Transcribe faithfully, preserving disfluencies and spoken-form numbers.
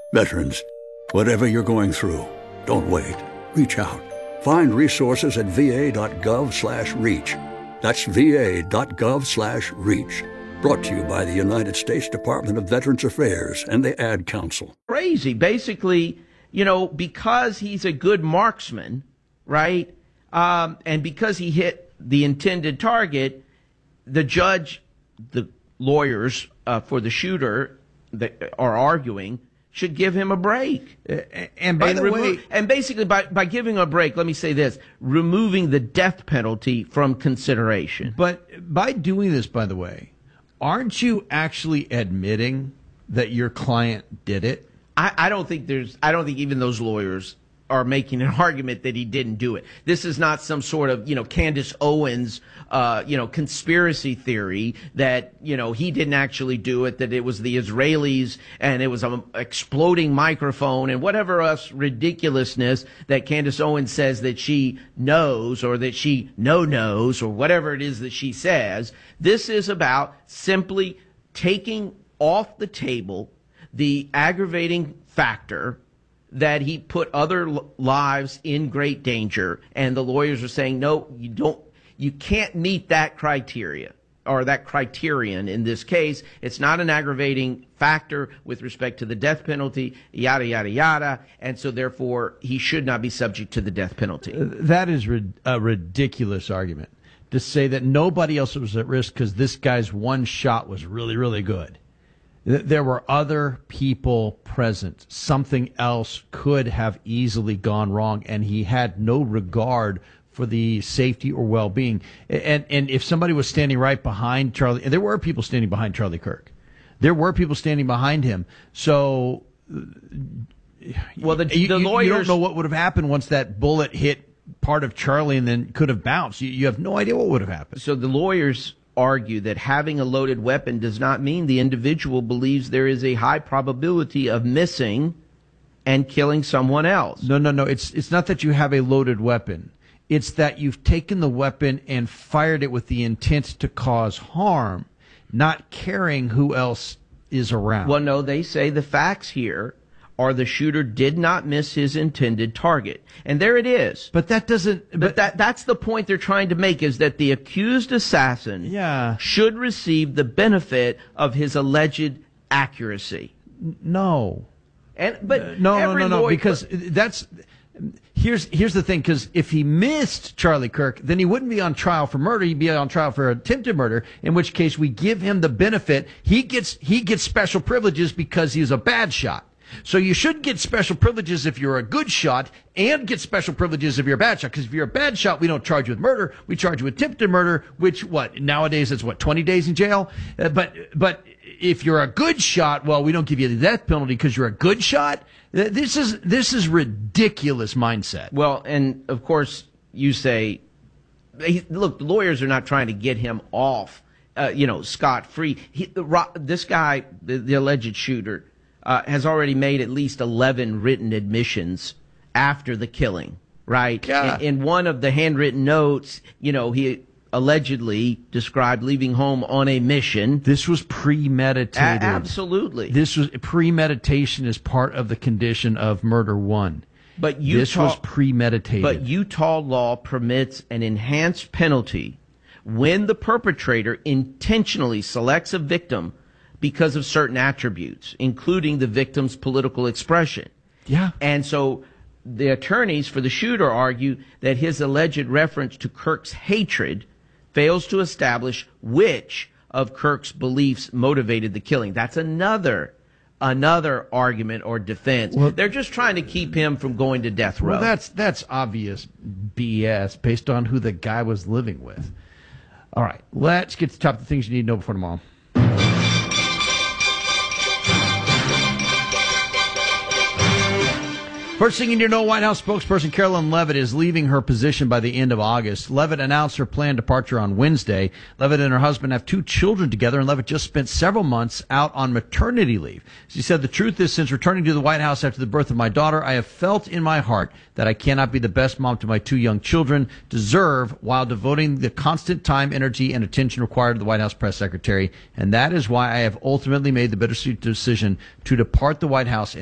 Veterans, whatever you're going through, don't wait. Reach out. Find resources at va.gov slash reach. That's va.gov slash reach. Brought to you by the United States Department of Veterans Affairs and the Ad Council. Crazy. Basically, you know, because he's a good marksman, right, um, and because he hit the intended target, the judge, the lawyers uh, for the shooter that are arguing, should give him a break. And by and the remo- way, and basically by, by giving a break, let me say this, removing the death penalty from consideration. But by doing this, by the way, aren't you actually admitting that your client did it? I, I don't think there's, I don't think even those lawyers are making an argument that he didn't do it. This is not some sort of, you know, Candace Owens, uh, you know, conspiracy theory that, you know, he didn't actually do it, that it was the Israelis and it was an exploding microphone and whatever else ridiculousness that Candace Owens says that she knows or that she no knows or whatever it is that she says. This is about simply taking off the table the aggravating factor that he put other lives in great danger, and the lawyers are saying, no, you don't, you can't meet that criteria, or that criterion in this case. It's not an aggravating factor with respect to the death penalty, yada, yada, yada, and so therefore he should not be subject to the death penalty. That is a ridiculous argument, to say that nobody else was at risk because this guy's one shot was really, really good. There were other people present. Something else could have easily gone wrong, and he had no regard for the safety or well-being. And and if somebody was standing right behind Charlie, and there were people standing behind Charlie Kirk. There were people standing behind him. So, well, the, you, the you, lawyers, you don't know what would have happened once that bullet hit part of Charlie and then could have bounced. You, you have no idea what would have happened. So the lawyers argue that having a loaded weapon does not mean the individual believes there is a high probability of missing and killing someone else. No, no, no. It's it's not that you have a loaded weapon. It's that you've taken the weapon and fired it with the intent to cause harm, not caring who else is around. Well, no, they say the facts here are the shooter did not miss his intended target. And there it is. But that doesn't... But, but that that's the point they're trying to make, is that the accused assassin yeah. should receive the benefit of his alleged accuracy. No. And but uh, No, no, no, no, lawyer, because that's... Here's here's the thing, because if he missed Charlie Kirk, then he wouldn't be on trial for murder. He'd be on trial for attempted murder, in which case we give him the benefit. He gets he gets special privileges because he's a bad shot. So you should get special privileges if you're a good shot, and get special privileges if you're a bad shot. Because if you're a bad shot, we don't charge you with murder. We charge you with attempted murder, which, what, nowadays it's, what, twenty days in jail? Uh, but but if you're a good shot, well, we don't give you the death penalty because you're a good shot? This is this is ridiculous mindset. Well, and, of course, you say, he, look, the lawyers are not trying to get him off, uh, you know, scot-free. He, the, this guy, the, the alleged shooter, Uh, has already made at least eleven written admissions after the killing, right? Yeah. In, in one of the handwritten notes, you know, he allegedly described leaving home on a mission. This was premeditated. A- absolutely. This was premeditation is part of the condition of murder one. But Utah, this was premeditated. But Utah law permits an enhanced penalty when the perpetrator intentionally selects a victim because of certain attributes, including the victim's political expression. Yeah. And so the attorneys for the shooter argue that his alleged reference to Kirk's hatred fails to establish which of Kirk's beliefs motivated the killing. That's another another argument or defense. Well, they're just trying to keep him from going to death row. Well, that's that's obvious B S based on who the guy was living with. All right, let's get to the top of the things you need to know before tomorrow. First thing you need to know, White House spokesperson Carolyn Leavitt is leaving her position by the end of August. Leavitt announced her planned departure on Wednesday. Leavitt and her husband have two children together, and Leavitt just spent several months out on maternity leave. She said, "The truth is, since returning to the White House after the birth of my daughter, I have felt in my heart that I cannot be the best mom to my two young children deserve while devoting the constant time, energy, and attention required of the White House press secretary. And that is why I have ultimately made the bittersweet decision to depart the White House